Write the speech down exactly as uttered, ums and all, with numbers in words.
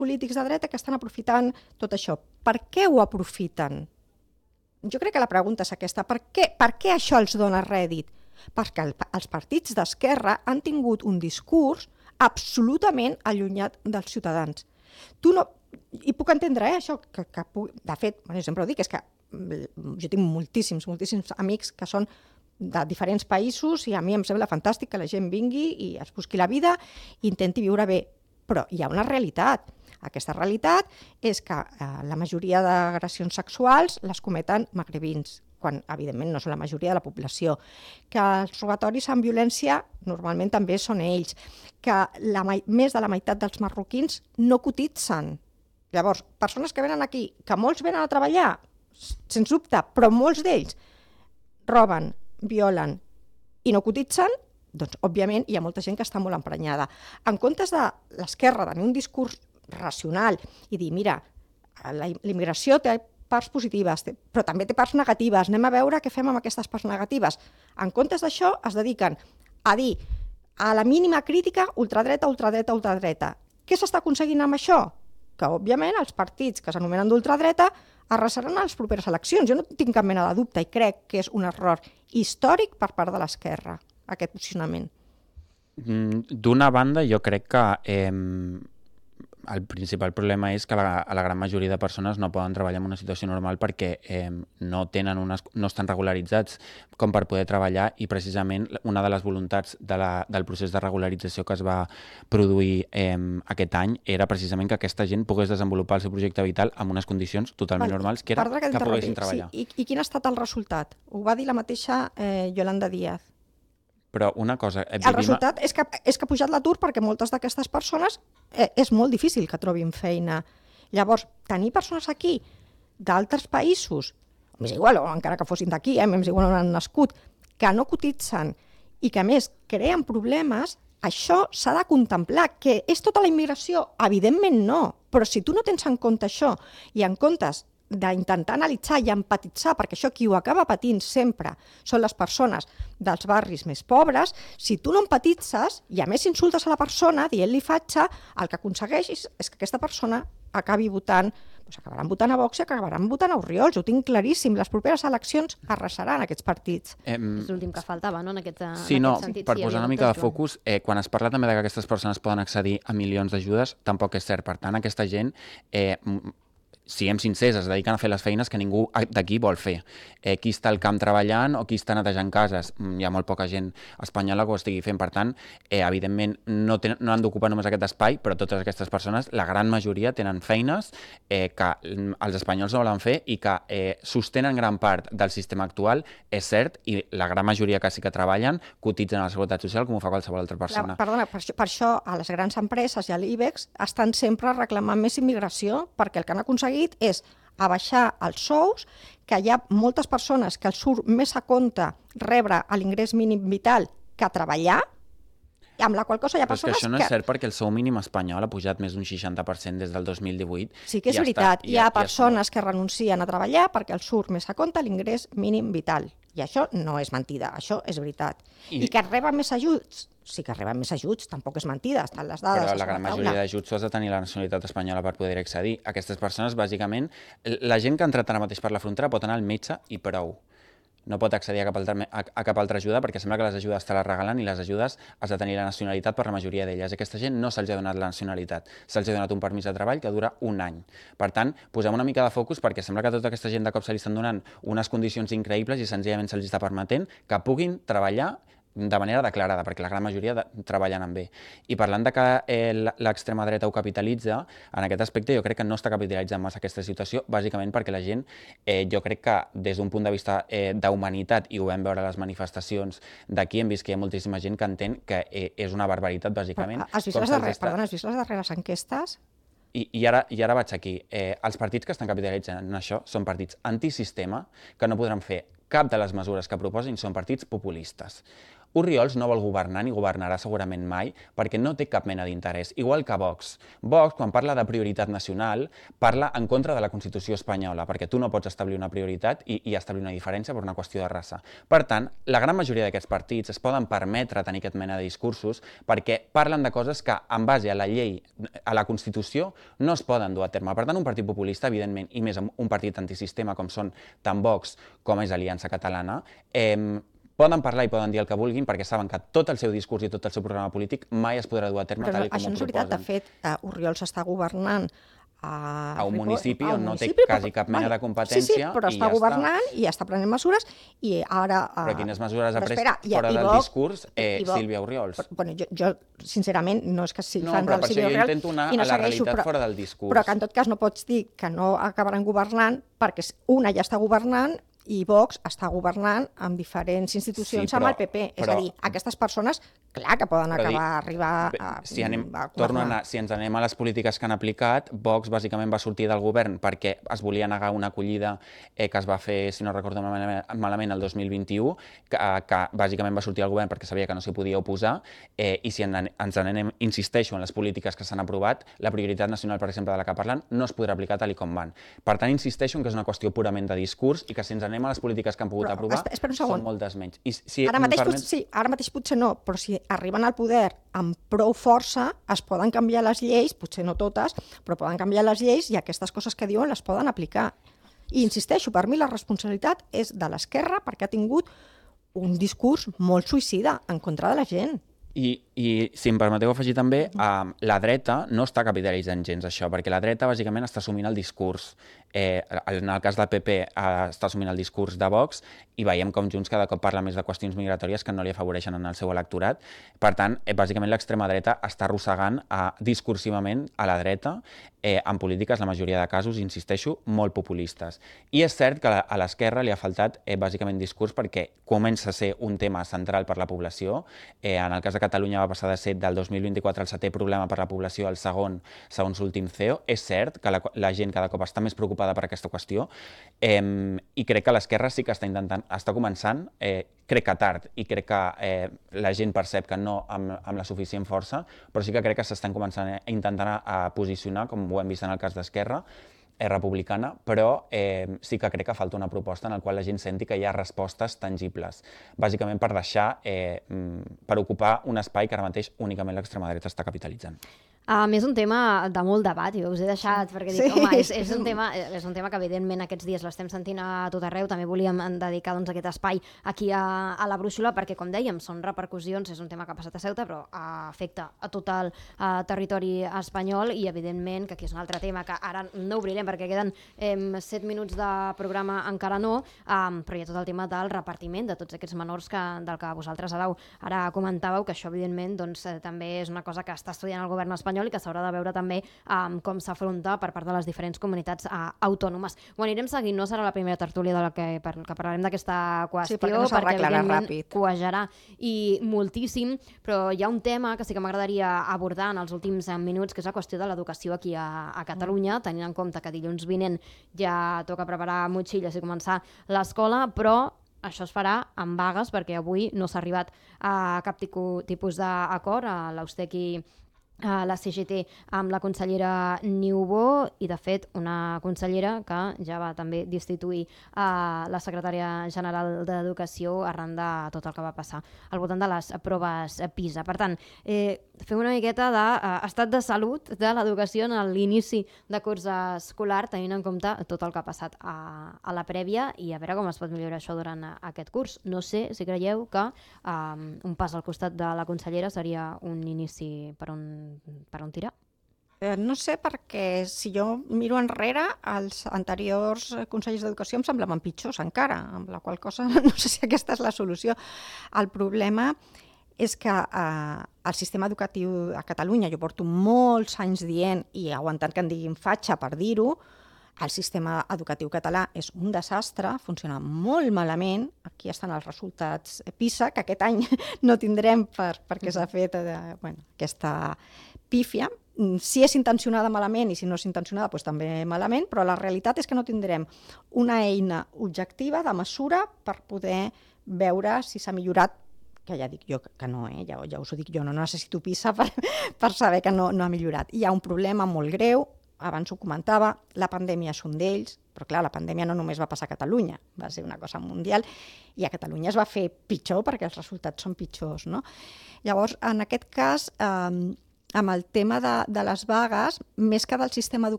polítics de dreta que estan aprofitant tot això. Per què ho aprofiten? Jo crec que la pregunta és aquesta. Per què, per què això els dona rèdit? Perquè el, els partits d'esquerra han tingut un discurs absolutament allunyat dels ciutadans. Tu no... I puc entendre, eh, això, que, que de fet, bueno, jo sempre ho dic, és que jo tinc moltíssims, moltíssims amics que són de diferents països i a mi em sembla fantàstic que la gent vingui i es busqui la vida i intenti viure bé. Però hi ha una realitat. Aquesta realitat és que eh, la majoria d'agressions sexuals les cometen magrebins, quan evidentment no són la majoria de la població, que els robatoris amb violència normalment també són ells, que la, més de la meitat dels marroquins no cotitzen. Llavors, persones que venen aquí, que molts venen a treballar, sens dubte, però molts d'ells roben, violen i no cotitzen, doncs, òbviament, hi ha molta gent que està molt emprenyada. En comptes de l'esquerra tenir un discurs racional i dir, mira, la immigració té parts positives, però també té parts negatives, anem a veure què fem amb aquestes parts negatives. En comptes d'això, es dediquen a dir, a la mínima crítica, ultradreta, ultradreta, ultradreta. Què s'està aconseguint amb això? Que, òbviament, els partits que s'anomenen d'ultradreta arrasaran a les properes eleccions. Jo no tinc cap mena de dubte i crec que és un error històric per part de l'esquerra, aquest posicionament. D'una banda, jo crec que eh, el principal problema és que la, la gran majoria de persones no poden treballar en una situació normal perquè eh, no tenen unes, no estan regularitzats com per poder treballar i precisament una de les voluntats de la, del procés de regularització que es va produir eh, aquest any era precisament que aquesta gent pogués desenvolupar el seu projecte vital en unes condicions totalment Val, normals, que era que, que poguessin treballar. Sí. I, I quin ha estat el resultat? Ho va dir la mateixa eh, Yolanda Díaz. Però una cosa... Eh, el resultat és que, és que ha pujat l'atur perquè moltes d'aquestes persones eh, és molt difícil que trobin feina. Llavors, tenir persones aquí d'altres països, m'és igual, o encara que fossin d'aquí, eh, m'és igual on han nascut, que no cotitzen i que a més creen problemes, això s'ha de contemplar. Que és tota la immigració? Evidentment no, però si tu no tens en compte això i en comptes d'intentar analitzar i empatitzar, perquè això qui ho acaba patint sempre són les persones dels barris més pobres, si tu no empatitzes i a més insultes a la persona dient-li fatxa, el que aconsegueixis és que aquesta persona acabi votant, doncs acabaran votant a Vox i acabaran votant a Orriols, ho tinc claríssim, les properes eleccions arrasaran aquests partits. Eh, és l'últim que faltava, no?, en aquest, sí, en no, aquest sentit. per sí, posar una mica de focus, eh, quan es parla també de que aquestes persones poden accedir a milions d'ajudes, tampoc és cert. Per tant, aquesta gent... Eh, siguem sincers, es dediquen a fer les feines que ningú d'aquí vol fer. Eh, qui està al camp treballant o qui està netejant cases? Hi ha molt poca gent espanyola que ho estigui fent. Per tant, eh, evidentment, no, ten, no han d'ocupar només aquest espai, però totes aquestes persones, la gran majoria, tenen feines eh, que els espanyols no volen fer i que eh, sostenen gran part del sistema actual, és cert, i la gran majoria que sí que treballen cotitzen a la Seguretat Social com ho fa qualsevol altra persona. La, perdona, per això, per això a les grans empreses i a l'IBEX estan sempre reclamant més immigració, perquè el que han aconseguit és abaixar els sous, que hi ha moltes persones que els surt més a compte rebre l'ingrés mínim vital que treballar, amb la qual cosa hi ha persones que... Però és que això no és cert perquè el sou mínim espanyol ha pujat més d'un seixanta per cent des del dos mil divuit. Sí que és veritat, hi ha persones que renuncien a treballar perquè els surt més a compte l'ingrés mínim vital. I això no és mentida, això és veritat. I, I que reben més ajuts, sí que reben més ajuts, tampoc és mentida, estan les dades. Però la gran majoria d'ajuts has de tenir la nacionalitat espanyola per poder accedir. Aquestes persones, bàsicament, la gent que ha entrat ara mateix per la frontera pot anar al metge i prou. No pot accedir a cap, altra, a, a cap altra ajuda perquè sembla que les ajudes te les regalen i les ajudes has de tenir la nacionalitat per la majoria d'elles. Aquesta gent no se'ls ha donat la nacionalitat, se'ls ha donat un permís de treball que dura un any. Per tant, posem una mica de focus perquè sembla que tota aquesta gent de cop se li estan donant unes condicions increïbles i senzillament se'ls està permetent que puguin treballar de manera declarada, perquè la gran majoria de, treballen amb bé. I parlant de que eh, l'extrema dreta ho capitalitza, en aquest aspecte jo crec que no està capitalitzant massa aquesta situació, bàsicament perquè la gent, eh, jo crec que des d'un punt de vista eh, d'humanitat, i ho vam veure a les manifestacions d'aquí, hem vist que hi ha moltíssima gent que entén que eh, és una barbaritat, bàsicament. Has vist, les darreres, està... perdona, has vist les darreres enquestes? I, i, ara, I ara vaig aquí. Eh, els partits que estan capitalitzant en això són partits antisistema, que no podran fer cap de les mesures que proposin, són partits populistes. Oriols no vol governar ni governarà segurament mai perquè no té cap mena d'interès, igual que Vox. Vox, quan parla de prioritat nacional, parla en contra de la Constitució espanyola, perquè tu no pots establir una prioritat i, i establir una diferència per una qüestió de raça. Per tant, la gran majoria d'aquests partits es poden permetre tenir aquest mena de discursos perquè parlen de coses que, en base a la llei, a la Constitució, no es poden dur a terme. Per tant, un partit populista, evidentment, i més un partit antisistema com són tant Vox com és Aliança Catalana, eh, poden parlar i poden dir el que vulguin perquè saben que tot el seu discurs i tot el seu programa polític mai es podrà dur a terme Però tal com això ho no és veritat. proposen. De fet, uh, Oriols està governant a, a un municipi a un on no té municipi, quasi però, cap mena vale, de competència. Sí, sí, però i està ja governant està. i està prenent mesures i ara... Uh, Però quines mesures ha pres espera, i, fora i del Vox, discurs eh, i Vox, Sílvia Oriols? Però, bueno, jo, jo, sincerament, no és que sigui No, fan però del per això Sílvia jo Oriols intento anar i no a la segueixo, realitat però, fora del discurs. Però que en tot cas no pots dir que no acabaran governant perquè una ja està governant i Vox està governant amb diferents institucions Sí, però- amb el P P. És però- a dir, aquestes persones, clar que poden Però acabar, dic, arribar bé, a, si anem, a torno a governar. anar, si ens anem a les polítiques que han aplicat, Vox bàsicament va sortir del govern perquè es volia negar una acollida eh, que es va fer, si no recordo malament, malament el dos mil vint-i-u, que, que bàsicament va sortir del govern perquè sabia que no s'hi podia oposar, eh, i si en, ens anem, insisteixo, en les polítiques que s'han aprovat, la prioritat nacional, per exemple, de la que parlen, no es podrà aplicar tal com van. Per tant, insisteixo en que és una qüestió purament de discurs i que si ens anem a les polítiques que han pogut Però, aprovar, espera, espera un segon. són moltes menys. I si Ara em mateix, permets- potser, sí, ara mateix potser no, però si arriben al poder amb prou força, es poden canviar les lleis, potser no totes, però poden canviar les lleis i aquestes coses que diuen les poden aplicar. I insisteixo, per mi la responsabilitat és de l'esquerra perquè ha tingut un discurs molt suïcida en contra de la gent. I, I, si em permeteu afegir també, eh, la dreta no està capitalitzant gens això, perquè la dreta bàsicament està assumint el discurs. Eh, en el cas del P P eh, està assumint el discurs de Vox i veiem com Junts cada cop parla més de qüestions migratòries que no li afavoreixen en el seu electorat. Per tant, eh, bàsicament l'extrema dreta està arrossegant eh, discursivament a la dreta eh, en polítiques, la majoria de casos, insisteixo, molt populistes. I és cert que a l'esquerra li ha faltat eh, bàsicament discurs perquè comença a ser un tema central per la població. Eh, en el cas de Catalunya va passar de ser del dos mil vint-i-quatre el setè problema per la població al segon, segons l'últim C E O. És cert que la, la gent cada cop està més preocupada per aquesta qüestió eh, i crec que l'esquerra sí que està intentant, està començant, eh, crec que tard, i crec que eh, la gent percep que no amb, amb la suficient força, però sí que crec que s'estan començant a intentar a, a posicionar, com ho hem vist en el cas d'Esquerra, eh, republicana, però eh, sí que crec que falta una proposta en la qual la gent senti que hi ha respostes tangibles, bàsicament per deixar, eh, per ocupar un espai que ara mateix únicament l'extrema dreta està capitalitzant. A més, un tema de molt debat, i us he deixat, perquè dic, Sí. home, és, és, un tema, és un tema que evidentment aquests dies l'estem sentint a tot arreu, també volíem dedicar doncs, aquest espai aquí a, a la brúixola, perquè com dèiem, són repercussions, és un tema que ha passat a Ceuta, però afecta a tot el a territori espanyol, i evidentment que aquí és un altre tema que ara no obrirem perquè queden eh, set minuts de programa encara no, um, però hi ha tot el tema del repartiment de tots aquests menors que, del que vosaltres ara, ara comentàveu, que això evidentment doncs, eh, també és una cosa que està estudiant el govern espanyol i que s'haurà de veure també um, com s'afronta per part de les diferents comunitats uh, autònomes. Ho anirem seguint, no serà la primera tertúlia de la que, per, que parlarem d'aquesta qüestió, Sí, perquè no s'arreglarà evidentment ràpid. cuejarà i moltíssim, però hi ha un tema que sí que m'agradaria abordar en els últims eh, minuts, que és la qüestió de l'educació aquí a, a Catalunya, tenint en compte que dilluns vinent ja toca preparar motxilles i començar l'escola, però això es farà amb vagues perquè avui no s'ha arribat a cap tipus d'acord. A l'Eusteki, a la C G T, amb la consellera Niubó, i de fet una consellera que ja va també destituir a la secretària general d'Educació arran de tot el que va passar al voltant de les proves PISA. Per tant, eh, fem una miqueta d'estat de salut de l'educació en l'inici de curs escolar, tenint en compte tot el que ha passat a, a la prèvia, i a veure com es pot millorar això durant aquest curs. No sé si creieu que um, un pas al costat de la consellera seria un inici per on per on tirar? Eh, no sé, perquè si jo miro enrere, els anteriors consellers d'Educació em semblaven pitjors encara, amb la qual cosa no sé si aquesta és la solució. El problema és que eh, el sistema educatiu a Catalunya, jo porto molts anys dient i aguantant que em diguin fatxa per dir-ho, el sistema educatiu català és un desastre, funciona molt malament. Aquí estan els resultats PISA, que aquest any no tindrem per, perquè s'ha fet eh, bueno, aquesta pífia. Si és intencionada malament i si no és intencionada doncs també malament, però la realitat és que no tindrem una eina objectiva de mesura per poder veure si s'ha millorat que ja dic jo que no, eh? ja, ja us ho dic jo, no necessito PISA per, per saber que no, no ha millorat. Hi ha un problema molt greu, abans ho comentava, la pandèmia és un d'ells, però clar, la pandèmia no només va passar a Catalunya, va ser una cosa mundial, i a Catalunya es va fer pitjor perquè els resultats són pitjors, no? Llavors, en aquest cas, eh, amb el tema de, de les vagues, més que del sistema educatiu,